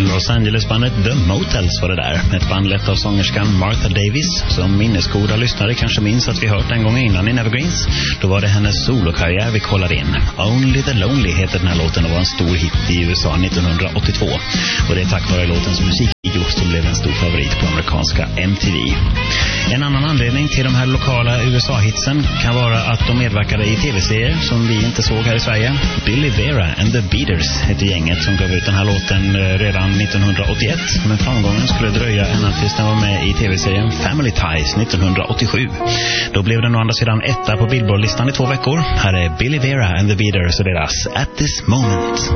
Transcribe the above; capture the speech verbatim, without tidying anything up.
Los Angeles-bandet The Motels var det där. Ett band lett av sångerskan Martha Davis, som minnesgoda lyssnare kanske minns att vi hört en gång innan i Nevergreens. Då var det hennes solokarriär vi kollade in. Only the Lonely heter den här låten och var en stor hit i U S A nittonhundraåttiotvå. Och det är tack vare låtens musikvideo som blev en stor favorit på amerikanska M T V. En annan anledning till de här lokala U S A-hitsen kan vara att de medverkade i tv-serier som vi inte såg här i Sverige. Billy Vera and the Beaters heter gänget som gav ut den här låten redan nittonhundraåttioett, men framgången skulle dröja ända tills den var med i tv-serien Family Ties nittonhundraåttiosju. Då blev den å andra sidan etta på Billboard-listan i två veckor. Här är Billy Vera and the Beaters och deras At This Moment.